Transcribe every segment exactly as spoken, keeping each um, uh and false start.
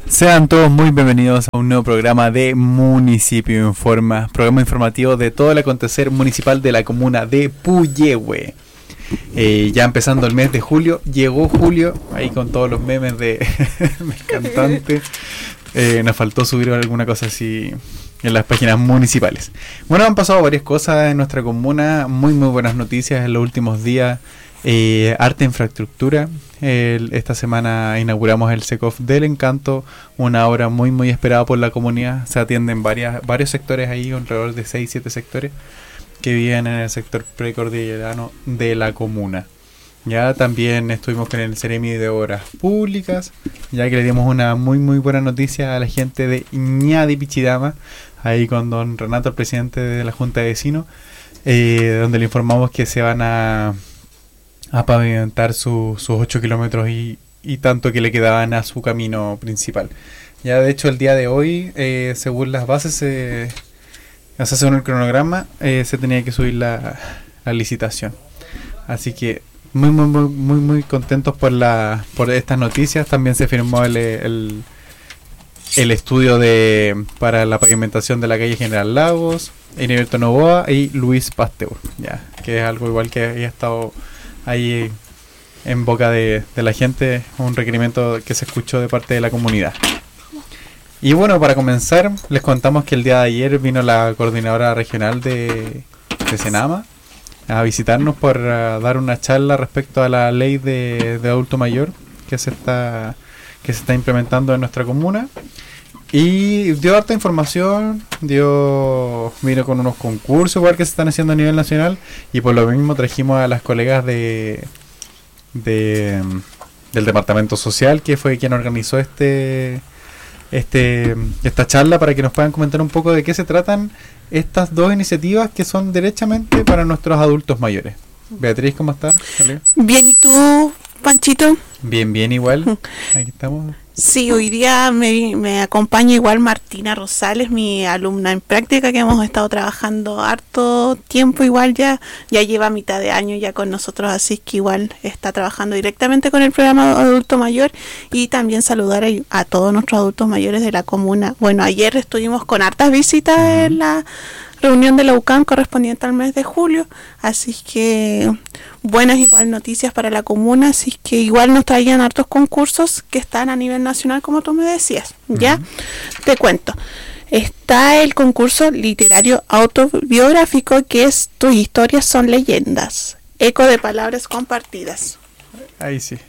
Sean todos muy bienvenidos a un nuevo programa de Municipio Informa, programa informativo de todo el acontecer municipal de la comuna de Puyehue. Eh, ya empezando el mes de julio, llegó julio, ahí con todos los memes de mis cantantes. Eh, nos faltó subir alguna cosa así en las páginas municipales. Bueno, han pasado varias cosas en nuestra comuna, muy muy buenas noticias en los últimos días. Eh, arte infraestructura. El, esta semana inauguramos el SECOF del Encanto, una obra muy muy esperada por la comunidad. Se atienden varias, varios sectores ahí, alrededor de seis siete sectores que viven en el sector precordillerano de la comuna. Ya también estuvimos con el Ceremi de Obras Públicas, ya que le dimos una muy muy buena noticia a la gente de Ñadi Pichidama, ahí con don Renato, el presidente de la Junta de Vecinos, eh, donde le informamos que se van a a pavimentar su, sus ocho kilómetros y, y tanto que le quedaban a su camino principal. Ya de hecho el día de hoy, eh, según las bases, eh, o sea, según el cronograma, eh, se tenía que subir la, la licitación. Así que muy muy muy muy muy contentos por la por estas noticias. También se firmó el el, el estudio de para la pavimentación de la calle General Lagos, Heriberto Novoa y Luis Pasteur, ya que es algo igual que había estado ahí en boca de, de la gente, un requerimiento que se escuchó de parte de la comunidad. Y bueno, para comenzar, les contamos que el día de ayer vino la coordinadora regional de, de Senama a visitarnos por uh, dar una charla respecto a la ley de, de adulto mayor que se está que se está implementando en nuestra comuna. Y dio harta información, dio vino con unos concursos igual que se están haciendo a nivel nacional, y por lo mismo trajimos a las colegas de, de del departamento social, que fue quien organizó este este esta charla, para que nos puedan comentar un poco de qué se tratan estas dos iniciativas que son derechamente para nuestros adultos mayores. Beatriz, ¿cómo estás? ¿Salud? Bien, ¿y tú, Panchito? Bien, bien, igual. Aquí estamos. Sí, hoy día me, me acompaña igual Martina Rosales, mi alumna en práctica, que hemos estado trabajando harto tiempo, igual ya ya lleva mitad de año ya con nosotros, así que igual está trabajando directamente con el programa Adulto Mayor. Y también saludar a, a todos nuestros adultos mayores de la comuna. Bueno, ayer estuvimos con hartas visitas uh-huh. en la reunión de la U C A M correspondiente al mes de julio, así que buenas igual noticias para la comuna, así que igual nos traían hartos concursos que están a nivel nacional, como tú me decías, ¿ya? Uh-huh. Te cuento, está el concurso literario autobiográfico, que es Tus historias son leyendas, eco de palabras compartidas. Ahí sí.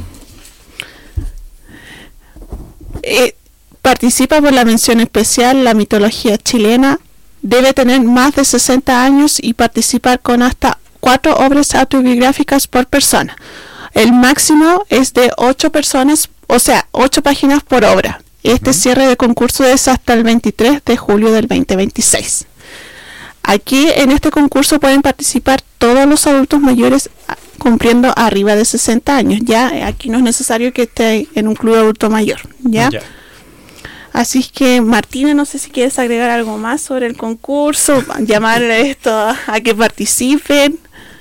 Eh, participa por la mención especial la mitología chilena. Debe tener más de sesenta años y participar con hasta cuatro obras autobiográficas por persona. El máximo es de ocho personas, o sea, ocho páginas por obra. Este uh-huh. cierre de concurso es hasta el veintitrés de julio del veinte veintiséis. Aquí en este concurso pueden participar todos los adultos mayores cumpliendo arriba de sesenta años. Ya aquí no es necesario que esté en un club adulto mayor, ¿ya? Yeah. Así que, Martina, no sé si quieres agregar algo más sobre el concurso, llamarle esto a, a que participen.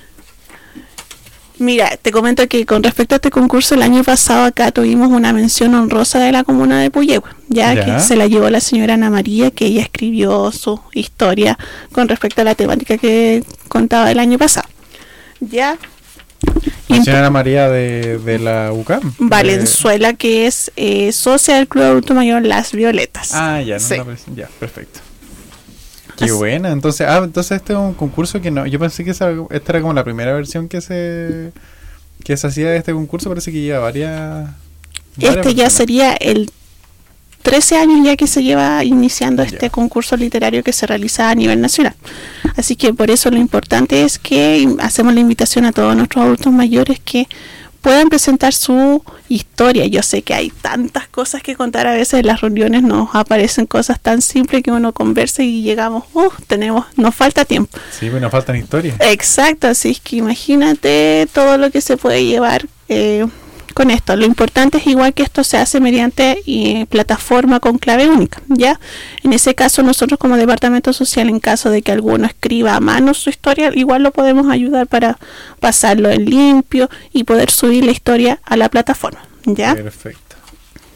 Mira, te comento que con respecto a este concurso, el año pasado acá tuvimos una mención honrosa de la comuna de Puyehue, ya, ya. que se la llevó la señora Ana María, que ella escribió su historia con respecto a la temática que contaba el año pasado. Ya. La señora María de, de la U C A M. Valenzuela, de... que es eh, socia del Club Adulto Mayor Las Violetas. Ah, ya, no sí. la ya, perfecto. Qué Así. buena. Entonces, ah, entonces este es un concurso que no, yo pensé que esa, esta era como la primera versión que se que se hacía de este concurso, parece que lleva varias, varias Este ya sería el trece años ya que se lleva iniciando este yeah. concurso literario que se realiza a nivel nacional. Así que por eso lo importante es que hacemos la invitación a todos nuestros adultos mayores que puedan presentar su historia. Yo sé que hay tantas cosas que contar, a veces en las reuniones nos aparecen cosas tan simples que uno conversa y llegamos, uh, tenemos, nos falta tiempo. Sí, pues nos faltan historias. Exacto, así es que imagínate todo lo que se puede llevar eh, con esto. Lo importante es igual que esto se hace mediante eh, plataforma con clave única, ¿ya? En ese caso nosotros como departamento social, en caso de que alguno escriba a mano su historia, igual lo podemos ayudar para pasarlo en limpio y poder subir la historia a la plataforma, ¿ya? Perfecto.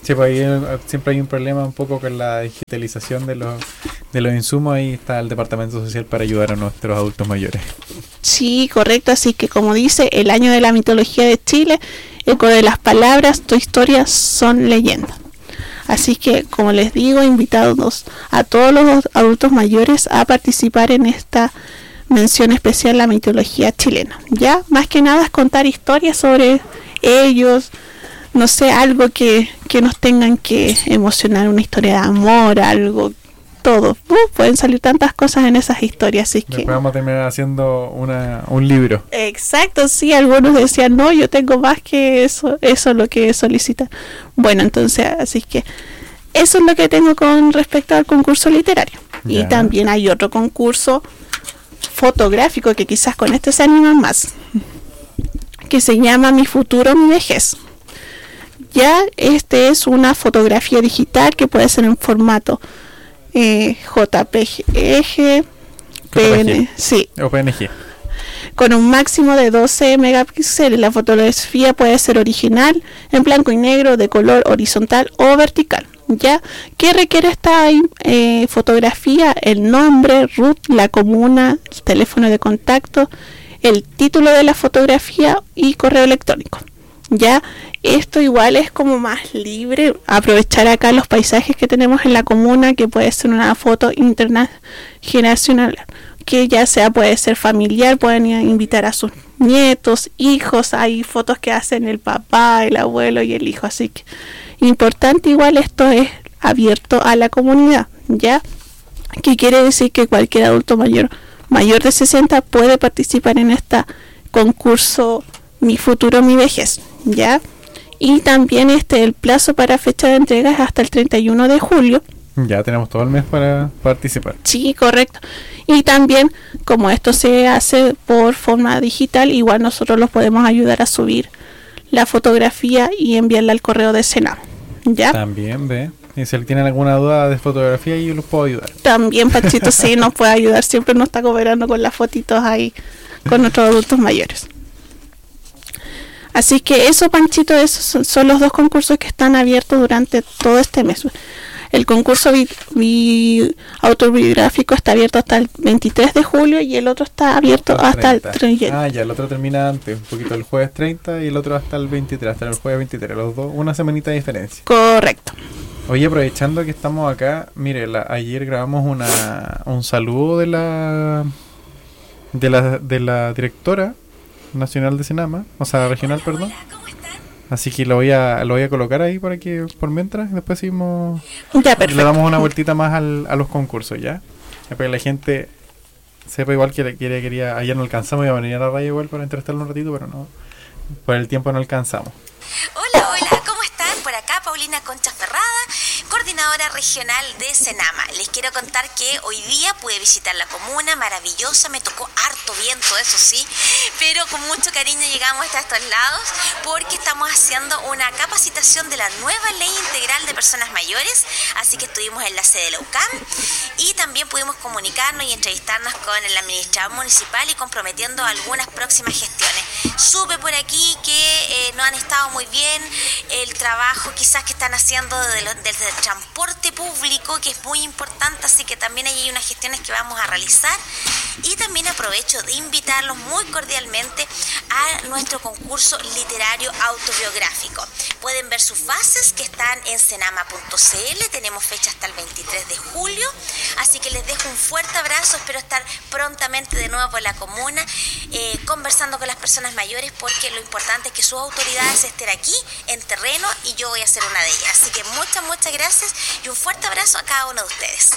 Sí, pues ahí eh, siempre hay un problema un poco con la digitalización de los, de los insumos. Ahí está el Departamento Social para ayudar a nuestros adultos mayores. Sí, correcto. Así que como dice, el año de la mitología de Chile, eco de las palabras, tu historia son leyendas. Así que, como les digo, invitados a todos los adultos mayores a participar en esta mención especial, la mitología chilena. Ya, más que nada es contar historias sobre ellos, no sé, algo que, que nos tengan que emocionar, una historia de amor, algo, todo. Uh, pueden salir tantas cosas en esas historias, así que... Después vamos a terminar haciendo una, un libro. Exacto, sí, algunos decían, no, yo tengo más que eso, eso es lo que solicitan. Bueno, entonces, así que eso es lo que tengo con respecto al concurso literario. Ya. Y también hay otro concurso fotográfico que quizás con este se animan más, que se llama Mi futuro, mi vejez. Ya, este es una fotografía digital que puede ser en formato eh, J P G, P N, sí, o P N G, con un máximo de doce megapíxeles. La fotografía puede ser original, en blanco y negro, de color horizontal o vertical. Ya, ¿qué requiere esta eh, fotografía? El nombre, R U T, la comuna, teléfono de contacto, el título de la fotografía y correo electrónico. Ya, esto igual es como más libre, aprovechar acá los paisajes que tenemos en la comuna, que puede ser una foto intergeneracional, que ya sea puede ser familiar, pueden invitar a sus nietos, hijos, hay fotos que hacen el papá, el abuelo y el hijo, así que importante igual, esto es abierto a la comunidad, ya, que quiere decir que cualquier adulto mayor mayor de sesenta puede participar en este concurso Mi futuro, mi vejez, ya. Y también este el plazo para fecha de entrega es hasta el treinta y uno de julio. Ya tenemos todo el mes para participar. Sí, correcto. Y también, como esto se hace por forma digital, igual nosotros los podemos ayudar a subir la fotografía y enviarla al correo de Senama. ¿Ya? También, ve. Y si tienen alguna duda de fotografía, yo los puedo ayudar. También Panchito sí nos puede ayudar. Siempre nos está cooperando con las fotitos ahí con nuestros adultos mayores. Así que eso, Panchito, esos son, son los dos concursos que están abiertos durante todo este mes. El concurso bi, bi, autobiográfico está abierto hasta el veintitrés de julio y el otro está abierto hasta, hasta el treinta. Ah, ya, el otro termina antes, un poquito el jueves treinta y el otro hasta el veintitrés, hasta el jueves veintitrés, los dos, una semanita de diferencia. Correcto. Oye, aprovechando que estamos acá, mire, la, ayer grabamos una un saludo de la de la de la directora nacional de Senama, o sea, regional, perdón. Así que lo voy a lo voy a colocar ahí para que por mientras después seguimos. Ya, perfecto. Le damos una vueltita más al, a los concursos, ¿ya? Para que la gente sepa igual que le quería, quería ayer no alcanzamos, iba a venir a la radio igual para entrevistarlo un ratito, pero no, por el tiempo no alcanzamos. Hola, hola, ¿cómo están? Por acá Paulina Concha Ferrada, coordinadora regional de Senama. Les quiero contar que hoy día pude visitar la comuna, maravillosa, me tocó harto viento, eso sí, pero con mucho cariño llegamos hasta estos lados porque estamos haciendo una capacitación de la nueva Ley Integral de Personas Mayores, así que estuvimos en la sede de la U C A M y también pudimos comunicarnos y entrevistarnos con el administrador municipal y comprometiendo algunas próximas gestiones. Supe por aquí que eh, no han estado muy bien el trabajo quizás que están haciendo desde, lo, desde el transporte público, que es muy importante, así que también hay unas gestiones que vamos a realizar. Y también aprovecho de invitarlos muy cordialmente a nuestro concurso literario autobiográfico. Pueden ver sus bases que están en senama punto c l, tenemos fecha hasta el veintitrés de julio, así que les dejo un fuerte abrazo, espero estar prontamente de nuevo por la comuna, eh, conversando con las personas mayores, porque lo importante es que sus autoridades estén aquí en terreno y yo voy a ser una de ellas. Así que muchas, muchas gracias y un fuerte abrazo a cada uno de ustedes.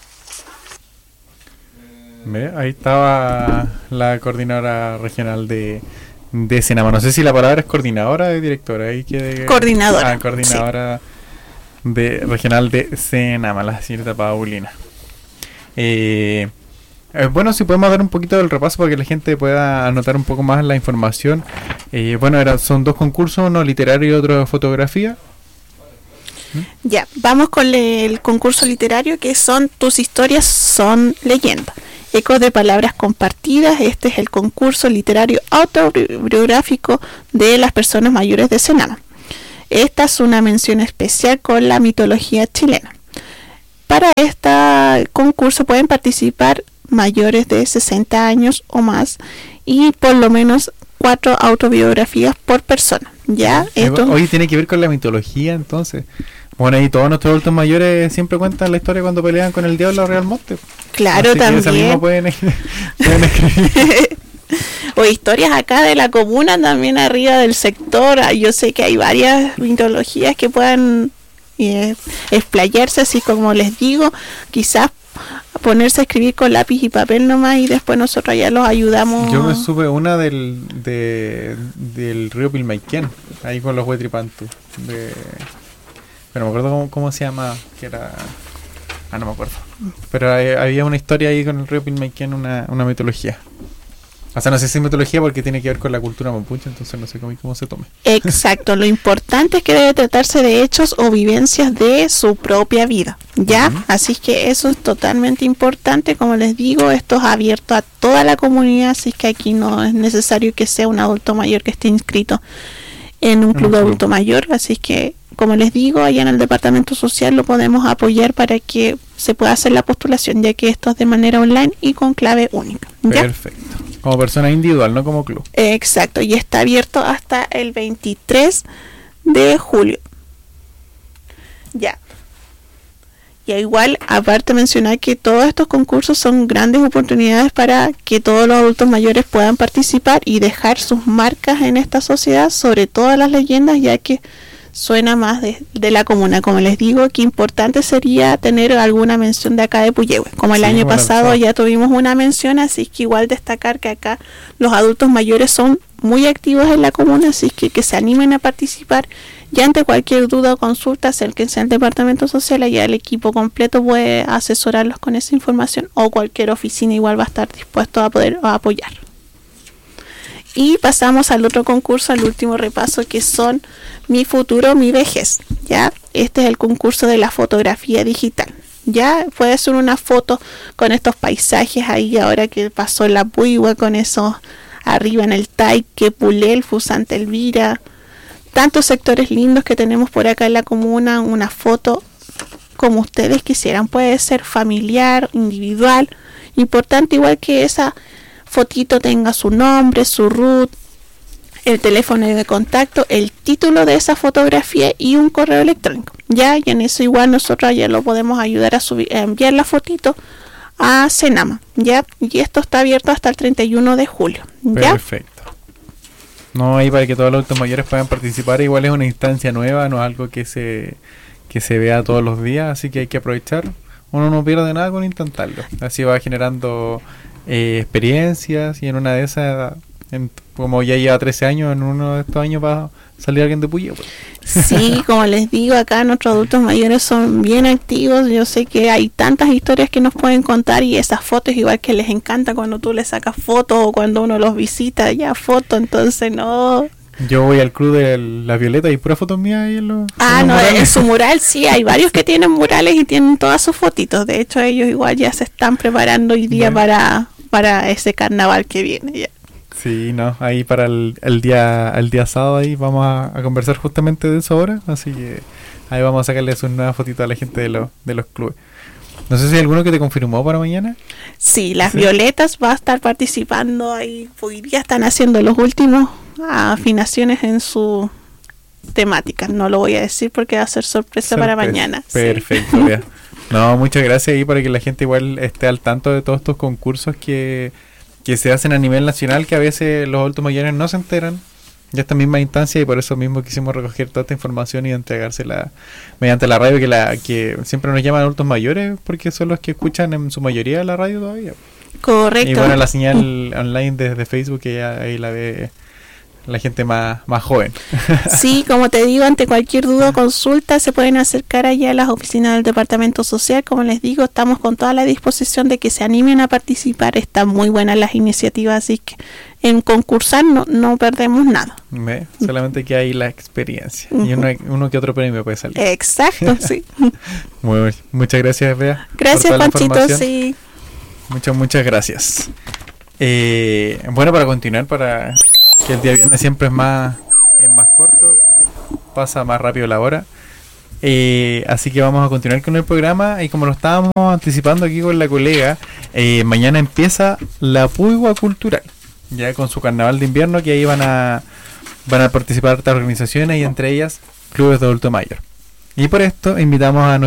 ¿Ve? Ahí estaba la coordinadora regional de, de Senama. No sé si la palabra es coordinadora o directora. Ahí que, coordinadora. Ah, coordinadora sí. de regional de Senama, la señorita Paulina. Eh, eh, bueno, si podemos dar un poquito del repaso para que la gente pueda anotar un poco más la información. Eh, bueno, era, son dos concursos, uno literario y otro de fotografía. Ya, vamos con el concurso literario, que son Tus historias son leyendas. Ecos de palabras compartidas. Este es el concurso literario autobiográfico de las personas mayores de Senama. Esta es una mención especial con la mitología chilena. Para este concurso pueden participar mayores de sesenta años o más y por lo menos cuatro autobiografías por persona. ¿Ya? Esto... Oye, tiene que ver con la mitología entonces. Bueno, y todos nuestros adultos mayores siempre cuentan la historia cuando pelean con el diablo Real Monte. Claro, así también. Que esa misma pueden, pueden escribir. O historias acá de la comuna también arriba del sector. Yo sé que hay varias mitologías que puedan eh, explayarse, así como les digo, quizás ponerse a escribir con lápiz y papel nomás y después nosotros ya los ayudamos. Yo me supe una del de, del río Pilmaiquén, ahí con los Huetripantu. De... Pero me acuerdo cómo, cómo se llama, que era... Ah, no me acuerdo. Pero hay, había una historia ahí con el río Pilmaiquén, una, una mitología. O sea, no sé si es mitología porque tiene que ver con la cultura mapuche, entonces no sé cómo, cómo se tome. Exacto, lo importante es que debe tratarse de hechos o vivencias de su propia vida, ¿ya? Uh-huh. Así que eso es totalmente importante, como les digo, esto es abierto a toda la comunidad, así que aquí no es necesario que sea un adulto mayor que esté inscrito en un club de adulto mayor, así que, como les digo, allá en el departamento social lo podemos apoyar para que se pueda hacer la postulación, ya que esto es de manera online y con clave única, ¿ya? Perfecto. Como persona individual, no como club. Exacto, y está abierto hasta el veintitrés de julio. Ya. Y igual, aparte mencionar que todos estos concursos son grandes oportunidades para que todos los adultos mayores puedan participar y dejar sus marcas en esta sociedad, sobre todas las leyendas, ya que suena más de, de la comuna. Como les digo, que importante sería tener alguna mención de acá de Puyehue. Como el sí, año pasado pasado. ya tuvimos una mención, así que igual destacar que acá los adultos mayores son muy activos en la comuna, así que que se animen a participar. Y ante cualquier duda o consulta, acérquense al departamento social, allá el equipo completo puede asesorarlos con esa información, o cualquier oficina igual va a estar dispuesto a poder a apoyar. Y pasamos al otro concurso, al último repaso, que son Mi Futuro, Mi Vejez. ¿Ya? Este es el concurso de la fotografía digital. Ya puede ser una foto con estos paisajes ahí, ahora que pasó la Puigua, con esos arriba en el Taique, Pulelfu, Santa Elvira, tantos sectores lindos que tenemos por acá en la comuna. Una foto como ustedes quisieran, puede ser familiar, individual, importante igual que esa fotito tenga su nombre, su root, el teléfono de contacto, el título de esa fotografía y un correo electrónico. Ya, y en eso igual nosotros ya lo podemos ayudar a subir, a enviar la fotito a Senama, ya, y esto está abierto hasta el treinta y uno de julio. ¿Ya? Perfecto. No, ahí para que todos los adultos mayores puedan participar, igual es una instancia nueva, no es algo que se que se vea todos los días, así que hay que aprovechar. Uno no pierde nada con intentarlo. Así va generando Eh, experiencias, y en una de esas, en, como ya lleva trece años, en uno de estos años va a salir alguien de Puyehue. Sí, como les digo, acá nuestros adultos mayores son bien activos. Yo sé que hay tantas historias que nos pueden contar, y esas fotos igual que les encanta cuando tú les sacas fotos o cuando uno los visita, ya foto, entonces no... Yo voy al club de la Violeta y pura fotos mías ahí en los Ah, en los no, murales. en su mural sí, hay varios que tienen murales y tienen todas sus fotitos. De hecho, ellos igual ya se están preparando hoy día bueno. para, para ese carnaval que viene ya. Sí, no, ahí para el, el día el día sábado ahí vamos a, a conversar justamente de eso ahora, así que ahí vamos a sacarle sus nuevas fotitos a la gente de los de los clubes. No sé si hay alguno que te confirmó para mañana. Sí, las ¿Sí? Violetas va a estar participando ahí. Hoy día están haciendo los últimos afinaciones en su temática. No lo voy a decir porque va a ser sorpresa, sorpresa. para mañana. Perfecto, sí. Ya. No, muchas gracias ahí para que la gente igual esté al tanto de todos estos concursos que, que se hacen a nivel nacional, que a veces los adultos mayores no se enteran de esta misma instancia, y por eso mismo quisimos recoger toda esta información y entregársela mediante la radio, que la que siempre nos llaman adultos mayores porque son los que escuchan en su mayoría la radio todavía. Correcto. Y bueno, la señal online desde Facebook, que ya ahí la ve la gente más, más joven. Sí, como te digo, ante cualquier duda o consulta se pueden acercar allá a las oficinas del Departamento Social. Como les digo, estamos con toda la disposición de que se animen a participar. Están muy buenas las iniciativas, así que en concursar no, no perdemos nada. ¿Ve? Solamente que hay la experiencia. Uh-huh. Y uno, uno que otro premio puede salir. Exacto, sí. Muy bien. Muchas gracias, Bea. Gracias, Panchito, sí. Muchas, muchas gracias. Eh, bueno, para continuar, para que el día viernes siempre es más es más corto, pasa más rápido la hora. Eh, así que vamos a continuar con el programa y como lo estábamos anticipando aquí con la colega, eh, mañana empieza la Puigua Cultural, ya con su carnaval de invierno, que ahí van a van a participar otras organizaciones y entre ellas clubes de adulto mayor. Y por esto invitamos a